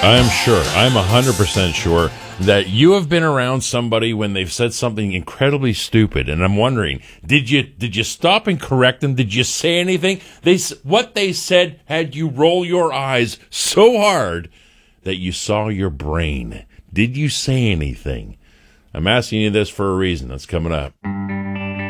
I'm 100% sure that you have been around somebody when they've said something incredibly stupid, and I'm wondering, did you stop and correct them? Did you say anything? What they said had you roll your eyes so hard that you saw your brain. Did you say anything? I'm asking you this for a reason. That's coming up.